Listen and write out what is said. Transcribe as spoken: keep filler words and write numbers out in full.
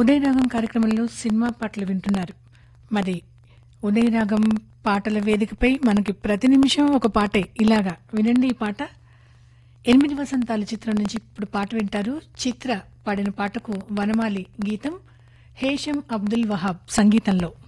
ఉదయరాగం కార్యక్రమంలో సినిమా పాటలు వింటున్నారు. మరి ఉదయరాగం పాటల వేదికపై మనకి ప్రతి నిమిషం ఒక పాటే. ఇలాగా వినండి ఈ పాట. ఎనిమిది వసంతాల చిత్రం నుంచి ఇప్పుడు పాట వింటారు. చిత్ర పాడిన పాటకు వనమాలి గీతం, హేషం అబ్దుల్ వహాబ్ సంగీతంలో.